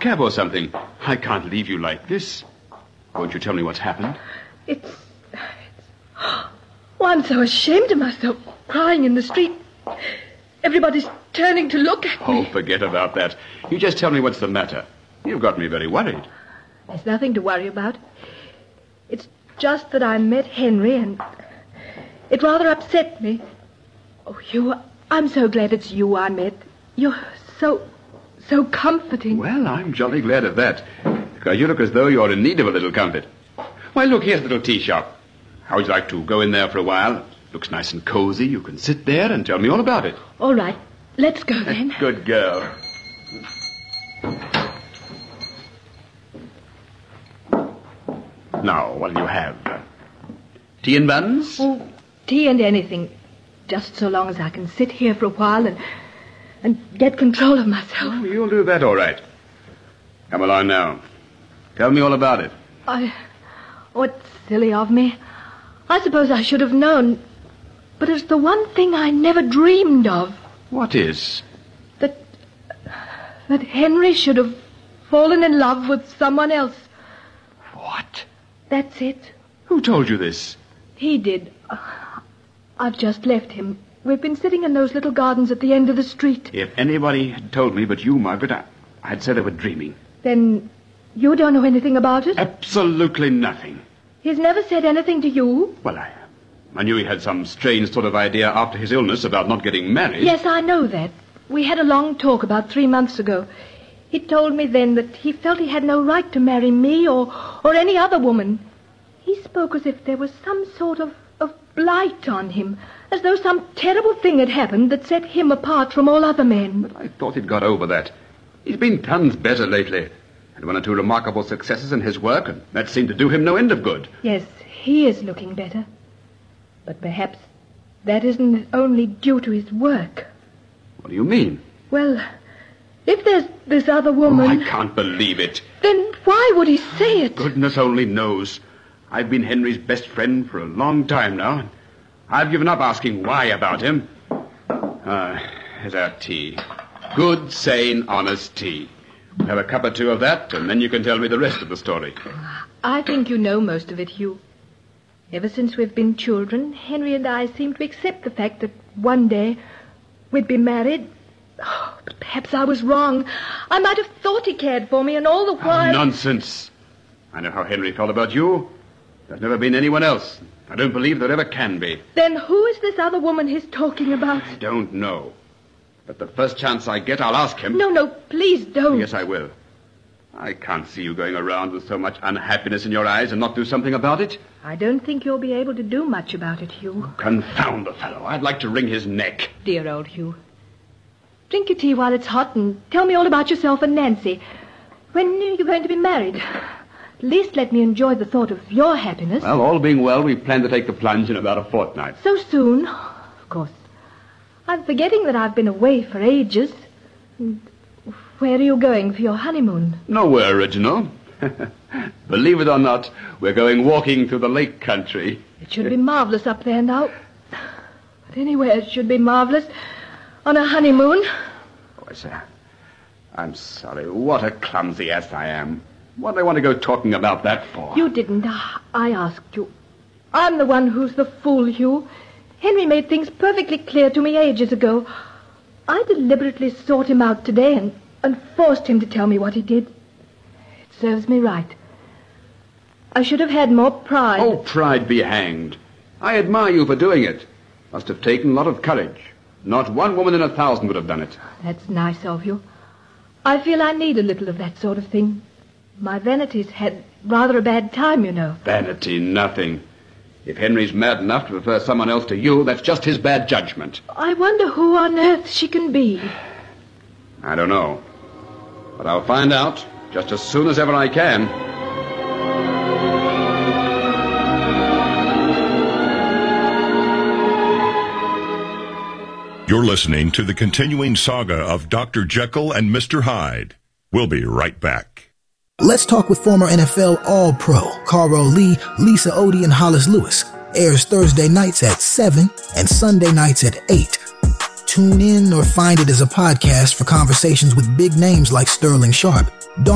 cab or something. I can't leave you like this. Won't you tell me what's happened? Oh, I'm so ashamed of myself, crying in the street. Everybody's turning to look at me. Oh, forget about that. You just tell me what's the matter. You've got me very worried. There's nothing to worry about. It's just that I met Henry and it rather upset me. Oh, Hugh, I'm so glad it's you I met. You're so comforting. Well, I'm jolly glad of that, because you look as though you're in need of a little comfort. Why, look, here's a little tea shop. How would you like to go in there for a while? Looks nice and cozy. You can sit there and tell me all about it. All right, let's go then. Good girl. Now, what'll you have? Tea and buns? Oh, tea and anything. Just so long as I can sit here for a while and get control of myself. Oh, you'll do that all right. Come along now. Tell me all about it. Oh, it's silly of me. I suppose I should have known. But it's the one thing I never dreamed of. What is? That Henry should have fallen in love with someone else. What? That's it. Who told you this? He did. I've just left him. We've been sitting in those little gardens at the end of the street. If anybody had told me but you, Margaret, I'd say they were dreaming. Then you don't know anything about it? Absolutely nothing. He's never said anything to you? Well, I knew he had some strange sort of idea after his illness about not getting married. Yes, I know that. We had a long talk about 3 months ago. He told me then that he felt he had no right to marry me or any other woman. He spoke as if there was some sort of blight on him, as though some terrible thing had happened that set him apart from all other men. But I thought he'd got over that. He's been tons better lately. Had 1 or 2 remarkable successes in his work, and that seemed to do him no end of good. Yes, he is looking better. But perhaps that isn't only due to his work. What do you mean? Well, if there's this other woman... Oh, I can't believe it. Then why would he say it? Goodness only knows. I've been Henry's best friend for a long time now. And I've given up asking why about him. Here's our tea. Good, sane, honest tea. We'll have a cup or 2 of that, and then you can tell me the rest of the story. I think you know most of it, Hugh. Ever since we've been children, Henry and I seem to accept the fact that one day we'd be married. Oh, but perhaps I was wrong. I might have thought he cared for me, and all the while... Nonsense. I know how Henry felt about you. There's never been anyone else. I don't believe there ever can be. Then who is this other woman he's talking about? I don't know. But the first chance I get, I'll ask him. No, please don't. Yes, I will. I can't see you going around with so much unhappiness in your eyes and not do something about it. I don't think you'll be able to do much about it, Hugh. Confound the fellow. I'd like to wring his neck. Dear old Hugh. Drink your tea while it's hot and tell me all about yourself and Nancy. When are you going to be married? At least let me enjoy the thought of your happiness. Well, all being well, we plan to take the plunge in about a fortnight. So soon? Of course. I'm forgetting that I've been away for ages. And where are you going for your honeymoon? Nowhere original. Believe it or not, we're going walking through the lake country. It should be marvelous up there now. But anywhere it should be marvelous. On a honeymoon. Oh, sir, I'm sorry. What a clumsy ass I am. What do I want to go talking about that for? You didn't. I asked you. I'm the one who's the fool, Hugh. Henry made things perfectly clear to me ages ago. I deliberately sought him out today and forced him to tell me what he did. It serves me right. I should have had more pride. Oh, pride be hanged. I admire you for doing it. Must have taken a lot of courage. Not 1 woman in 1,000 would have done it. That's nice of you. I feel I need a little of that sort of thing. My vanity's had rather a bad time, you know. Vanity, nothing. If Henry's mad enough to prefer someone else to you, that's just his bad judgment. I wonder who on earth she can be. I don't know. But I'll find out just as soon as ever I can. You're listening to the continuing saga of Dr. Jekyll and Mr. Hyde. We'll be right back. Let's Talk with former NFL All-Pro Carl Lee, Lisa Odie, and Hollis Lewis airs Thursday nights at 7 and Sunday nights at 8. Tune in or find it as a podcast for conversations with big names like Sterling Sharp,